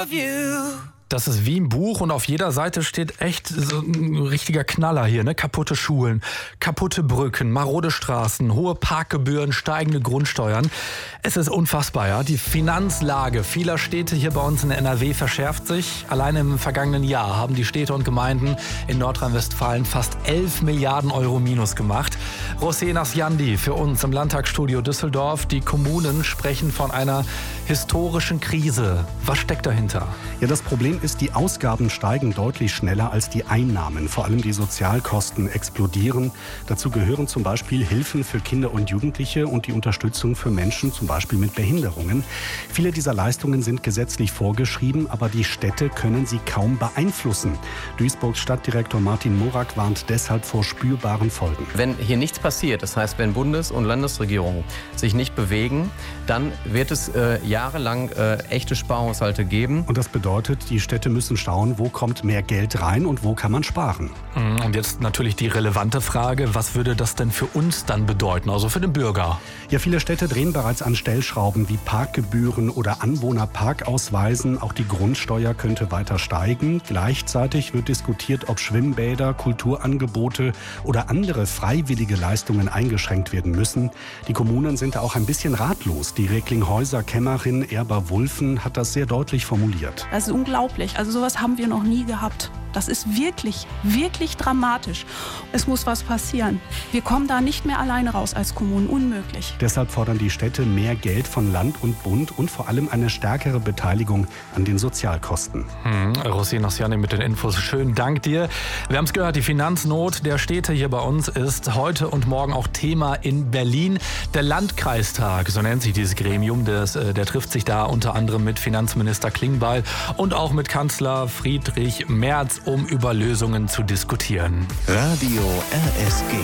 of you. Das ist wie ein Buch und auf jeder Seite steht echt so ein richtiger Knaller hier, ne? Kaputte Schulen, kaputte Brücken, marode Straßen, hohe Parkgebühren, steigende Grundsteuern. Es ist unfassbar, ja. Die Finanzlage vieler Städte hier bei uns in NRW verschärft sich. Allein im vergangenen Jahr haben die Städte und Gemeinden in Nordrhein-Westfalen fast 11 Milliarden Euro Minus gemacht. Rosé Nasjandi für uns im Landtagsstudio Düsseldorf. Die Kommunen sprechen von einer historischen Krise. Was steckt dahinter? Ja, das Problem ist, die Ausgaben steigen deutlich schneller als die Einnahmen. Vor allem die Sozialkosten explodieren. Dazu gehören zum Beispiel Hilfen für Kinder und Jugendliche und die Unterstützung für Menschen, zum Beispiel mit Behinderungen. Viele dieser Leistungen sind gesetzlich vorgeschrieben, aber die Städte können sie kaum beeinflussen. Duisburgs Stadtdirektor Martin Morak warnt deshalb vor spürbaren Folgen. Wenn hier nichts passiert, das heißt, wenn Bundes- und Landesregierungen sich nicht bewegen, dann wird es jahrelang echte Sparhaushalte geben. Und das bedeutet, die Städte müssen schauen, wo kommt mehr Geld rein und wo kann man sparen. Und jetzt natürlich die relevante Frage, was würde das denn für uns dann bedeuten, also für den Bürger? Ja, viele Städte drehen bereits an Stellschrauben wie Parkgebühren oder Anwohnerparkausweisen. Auch die Grundsteuer könnte weiter steigen. Gleichzeitig wird diskutiert, ob Schwimmbäder, Kulturangebote oder andere freiwillige Leistungen eingeschränkt werden müssen. Die Kommunen sind da auch ein bisschen ratlos. Die Recklinghäuser-Kämmerin Erba Wulfen hat das sehr deutlich formuliert. Das ist unglaublich. Also sowas haben wir noch nie gehabt. Das ist wirklich, wirklich dramatisch. Es muss was passieren. Wir kommen da nicht mehr alleine raus als Kommunen. Unmöglich. Deshalb fordern die Städte mehr Geld von Land und Bund und vor allem eine stärkere Beteiligung an den Sozialkosten. Rosé Nasjandi mit den Infos. Schönen Dank dir. Wir haben es gehört, die Finanznot der Städte hier bei uns ist heute und morgen auch Thema in Berlin. Der Landkreistag, so nennt sich dieses Gremium, der trifft sich da unter anderem mit Finanzminister Klingbeil und auch mit Kanzler Friedrich Merz, um über Lösungen zu diskutieren. Radio RSG.